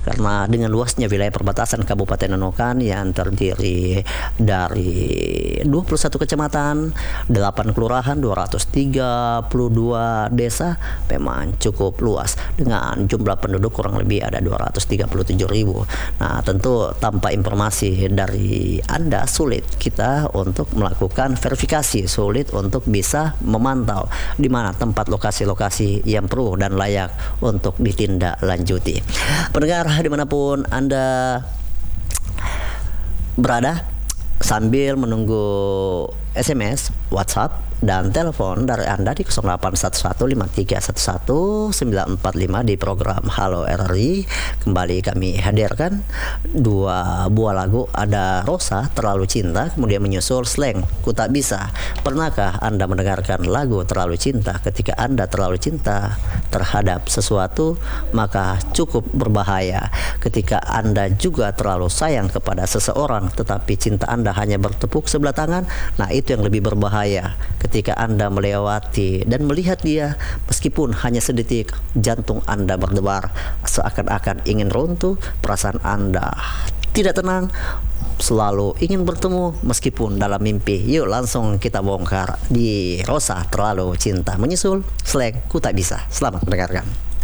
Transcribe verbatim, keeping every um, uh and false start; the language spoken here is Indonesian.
karena dengan luasnya wilayah perbatasan Kabupaten Nunukan yang terdiri dari dua puluh satu kecamatan, delapan kelurahan, dua ratus tiga puluh dua desa, memang cukup luas dengan jumlah penduduk kurang lebih ada dua ratus tiga puluh tujuh ribu. Nah, tentu tanpa informasi dari Anda sulit kita untuk melakukan verifikasi, sulit untuk bisa memantau di mana tempat lokasi-lokasi yang perlu dan layak untuk ditindaklanjuti. Pendengar dimanapun Anda berada, sambil menunggu S M S, WhatsApp, dan telepon dari Anda di nol delapan satu satu lima tiga satu satu sembilan empat lima di program Halo R R I. Kembali kami hadirkan dua buah lagu, ada Rosa, Terlalu Cinta, kemudian menyusul Slank, Ku Tak Bisa. Pernahkah Anda mendengarkan lagu Terlalu Cinta? Ketika Anda terlalu cinta terhadap sesuatu, maka cukup berbahaya. Ketika Anda juga terlalu sayang kepada seseorang, tetapi cinta Anda hanya bertepuk sebelah tangan, nah itu yang lebih berbahaya. Ketika Anda melewati dan melihat dia, meskipun hanya sedetik, jantung Anda berdebar seakan-akan ingin runtuh, perasaan Anda tidak tenang, selalu ingin bertemu meskipun dalam mimpi. Yuk langsung kita bongkar di Rosa, Terlalu Cinta, menyusul Slank, Ku Tak Bisa. Selamat mendengarkan.